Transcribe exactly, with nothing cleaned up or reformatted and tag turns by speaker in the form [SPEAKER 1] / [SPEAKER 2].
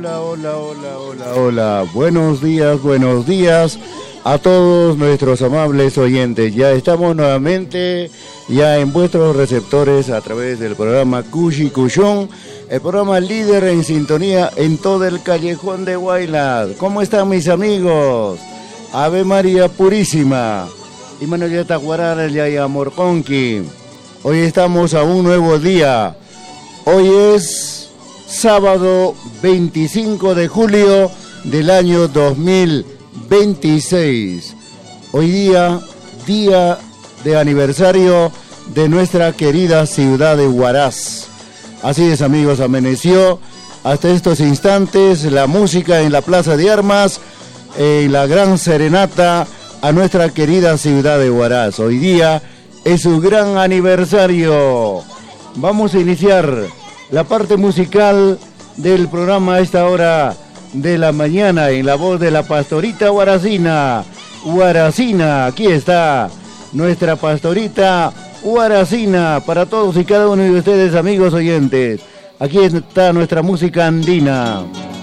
[SPEAKER 1] Hola, hola, hola, hola, hola. Buenos días, buenos días a todos nuestros amables oyentes. Ya estamos nuevamente ya en vuestros receptores a través del programa Cushi Cushón, el programa líder en sintonía en todo el callejón de Guaylas. ¿Cómo están mis amigos? Ave María Purísima. Y Manuel Tacuaral y Amor Conqui. Hoy estamos a un nuevo día. Hoy es sábado veinticinco de julio del año dos mil veintiséis. Hoy día, día de aniversario de nuestra querida ciudad de Huaraz. Así es, amigos, amaneció hasta estos instantes la música en la Plaza de Armas, en la gran serenata a nuestra querida ciudad de Huaraz. Hoy día es su gran aniversario. Vamos a iniciar la parte musical del programa a esta hora de la mañana en la voz de la pastorita Huaracina. Huaracina, aquí está nuestra pastorita Huaracina para todos y cada uno de ustedes, amigos oyentes. Aquí está nuestra música andina.